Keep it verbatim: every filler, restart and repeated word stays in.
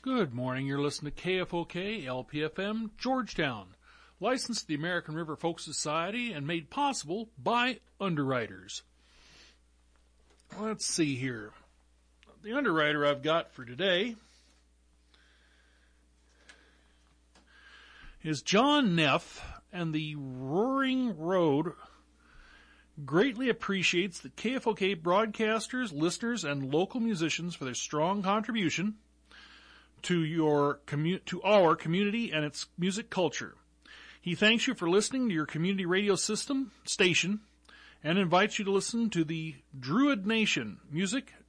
Good morning. You're listening to K F O K, L P F M, Georgetown, licensed to the American River Folk Society and made possible by underwriters. Let's see here. The underwriter I've got for today is John Neff, and the Roaring Road greatly appreciates the K F O K broadcasters, listeners, and local musicians for their strong contribution to your commu- to our community and its music culture. He thanks you for listening to your community radio system station and invites you to listen to the Druid Nation Music